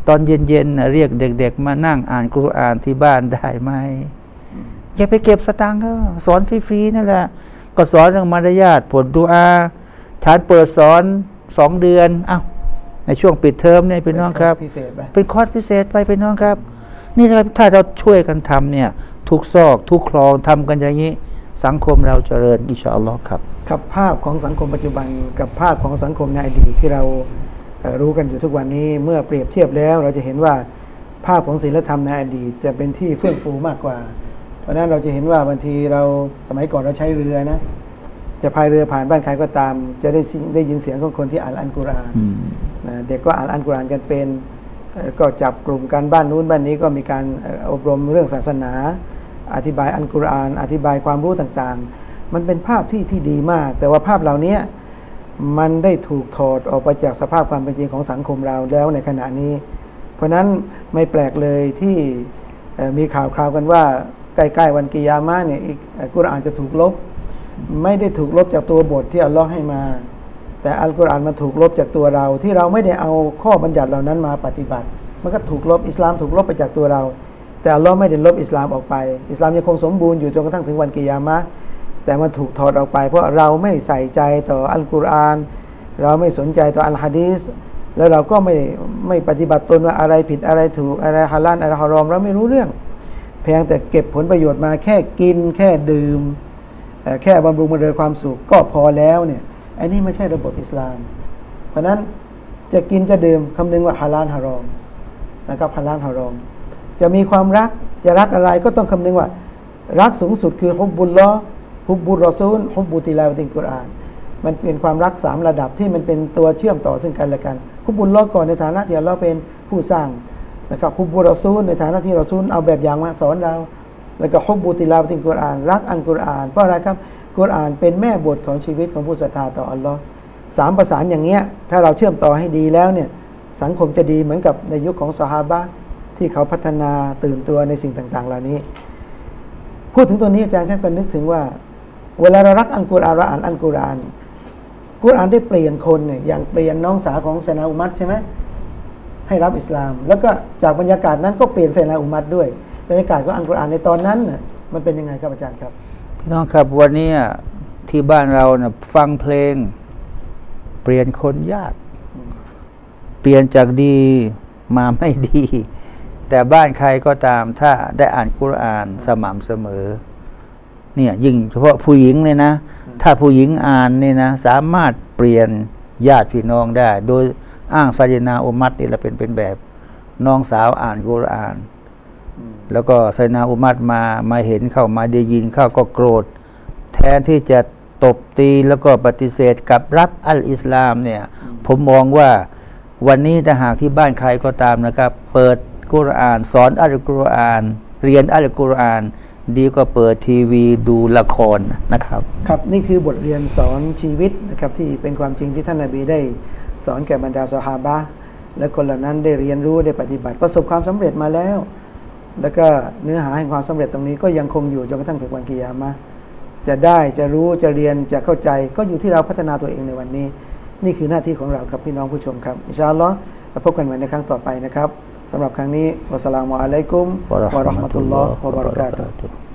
ตอนเย็นๆเรียกเด็กๆมานั่งอ่านกุรอานที่บ้านได้ไหมอย่าไปเก็บสตางค์ก็สอนฟรีๆนั่นแหละก็สอนเรื่องมารยาทผลดุอาฉันเปิดสอน2 เดือนในช่วงปิดเทอมเนี่ยพี่น้องครับเป็นคอร์สพิเศษไปพี่น้องครับนี่ถ้าเราช่วยกันทำเนี่ยทุกซอกทุกคลองทำกันอย่างนี้สังคมเราเจริญอินชาอัลลอฮ์ครับครับภาพของสังคมปัจจุบันกับภาพของสังคมในอดีตที่เรารู้กันอยู่ทุกวันนี้เมื่อเปรียบเทียบแล้วเราจะเห็นว่าภาพของศีลธรรมในอดีตจะเป็นที่เฟื่องฟูมากกว่าเพราะนั้นเราจะเห็นว่าบางทีเราสมัยก่อนเราใช้เรือนะจะพายเรือผ่านบ้านใครก็ตามจะได้ยินเสียงของคนที่อ่านอัลกุรอานเด็กก็อ่านอัลกุรอานกันเป็นก็จับกลุ่มกันบ้านนู้นบ้านนี้ก็มีการอบรมเรื่องศาสนาอธิบายอัลกุรอานอธิบายความรู้ต่างๆมันเป็นภาพที่ดีมากแต่ว่าภาพเหล่านี้มันได้ถูกถอดออกไปจากสภาพความเป็นจริงของสังคมเราแล้วในขณะนี้เพราะนั้นไม่แปลกเลยที่มีข่าวกันว่าใกล้ๆวันกิยามะห์เนี่ยอัลกุรอานจะถูกลบไม่ได้ถูกลบจากตัวบทที่อัลลอฮ์ให้มาแต่อัลกุรอานมันถูกลบจากตัวเราที่เราไม่ได้เอาข้อบัญญัติเหล่านั้นมาปฏิบัติมันก็ถูกลบอิสลามถูกลบไปจากตัวเราแต่อัลลอฮ์ไม่ได้ลบอิสลามออกไปอิสลามยังคงสมบูรณ์อยู่จนกระทั่งถึงวันกิยามะห์แต่มันถูกถอดออกไปเพราะเราไม่ใส่ใจต่ออัลกุรอานเราไม่สนใจต่ออัลฮะดีษแล้วเราก็ไม่ปฏิบัติตนว่าอะไรผิดอะไรถูกอะไรฮาลาลอะไรฮารอมเราไม่รู้เรื่องเพียงแต่เก็บผลประโยชน์มาแค่กินแค่ดื่มแค่บำรุงบำเรอความสุขก็พอแล้วเนี่ยอันนี้ไม่ใช่ระบบอิสลามเพราะนั้นจะกินจะดื่มคำนึงว่าฮาลาลฮารอมนะครับฮาลาลฮารอมจะมีความรักจะรักอะไรก็ต้องคำนึงว่ารักสูงสุดคือฮุบบุลลอฮ์ฮุบบุรรอซูลฮุบบุติลาวะติลกุรอานมันเป็นความรัก3ระดับที่มันเป็นตัวเชื่อมต่อซึ่งกันและกันฮุบบุลลอฮ์ก่อนในฐานะที่อัลเลาะห์เป็นผู้สร้างนะครับฮุบบุรรอซูลในฐานะที่รอซูลเอาแบบอย่างมาสอนเราแล้วก็ฮุบบุติลาวะติลกุรอานรักอัลกุรอานเพราะอะไรครับกุรอานเป็นแม่บทของชีวิตของผู้ศรัทธาต่ออัลเลาะห์3ประสานอย่างเงี้ยถ้าเราเชื่อมต่อให้ดีแล้วเนี่ยสังคมจะดีเหมือนกับในยุคของซอฮาบะห์ที่เขาพัฒนาตื่นตัวในสิ่งต่างๆเหล่านี้พูดถึงตัวนี้อาจารย์ก็นึกถึงว่าเวลาเรารักอัลกุรอานเราอ่านอัลกุรอานได้เปลี่ยนคนเนี่ยอย่างเปลี่ยนน้องสาวของไซนาอุมัรใช่ไหมให้รับอิสลามแล้วก็จากบรรยากาศนั้นก็เปลี่ยนไซนาอุมัรด้วยบรรยากาศของอัลกุรอานในตอนนั้นน่ะมันเป็นยังไงครับอาจารย์ครับพี่น้องครับวันนี้ที่บ้านเราเนี่ยฟังเพลงเปลี่ยนคนยากเปลี่ยนจากดีมาไม่ดีแต่บ้านใครก็ตามถ้าได้อ่านกุรอานสม่ำเสมอเนี่ยยิ่งเฉพาะผู้หญิงเลยนะถ้าผู้หญิงอ่านนี่นะสามารถเปลี่ยนญาติพี่น้องได้โดยอ้างไซนาอุมัรนี่แหละเป็นแบบน้องสาวอ่านกุรอานแล้วก็ไซนาอุมัรมาเห็นเข้ามาได้ยินเข้าก็โกรธแทนที่จะตบตีแล้วก็ปฏิเสธกับรับอัลอิสลามเนี่ยผมมองว่าวันนี้ถ้าหากที่บ้านใครก็ตามนะครับเปิดกุรอานสอนอัลกุรอานเรียนอัลกุรอานดีกว่าเปิดทีวีดูละครนะครับครับนี่คือบทเรียนสอนชีวิตนะครับที่เป็นความจริงที่ท่านนบีได้สอนแก่บรรดาซอฮาบะห์และคนเหล่านั้นได้เรียนรู้ได้ปฏิบัติประสบความสำเร็จมาแล้วแล้วก็เนื้อหาแห่งความสำเร็จตรงนี้ก็ยังคงอยู่จนกระทั่งถึงวันกิยามะห์จะได้จะรู้จะเรียนจะเข้าใจก็อยู่ที่เราพัฒนาตัวเองในวันนี้นี่คือหน้าที่ของเราครับพี่น้องผู้ชมครับอินชาอัลลอฮ์แล้วพบกันใหม่ในครั้งต่อไปนะครับสำหรับครั้งนี้วัสสลามุอะลัยกุมวะเราะห์มะตุลลอฮ์วะบะเราะกาตุฮ์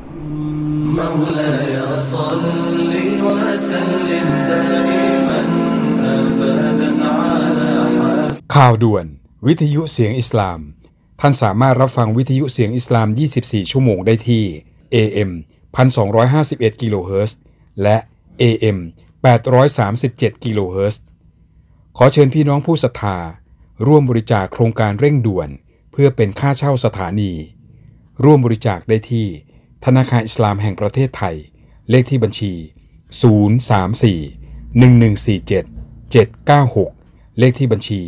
مولاي صل وسلم دائما أبدا على ข่าวด่วนวิทยุเสียงอิสลามท่านสามารถรับฟังวิทยุเสียงอิสลาม 24 ชั่วโมงได้ที่ AM 1251 กิโลเฮิรตซ์และ AM 837 กิโลเฮิรตซ์ขอเชิญพี่น้องผู้ศรัทธาร่วมบริจาคโครงการเร่งด่วนเพื่อเป็นค่าเช่าสถานีร่วมบริจาคได้ที่ธนาคารอิสลามแห่งประเทศไทยเลขที่บัญชี034-1147-796เลขที่บัญชี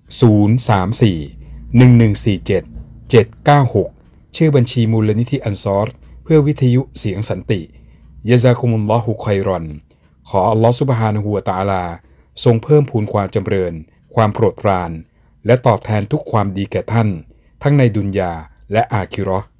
034-1147-796ชื่อบัญชีมูลนิธิอันซอรเพื่อวิทยุเสียงสันติยะซากุมุลลอฮุค็อยรอนขออัลลอฮฺซุบฮานะฮูวะตะอาลาทรงเพิ่มพูนความจำเริญความโปรดปรานและตอบแทนทุกความดีแก่ท่านทั้งในดุนยาและอาคิเราะห์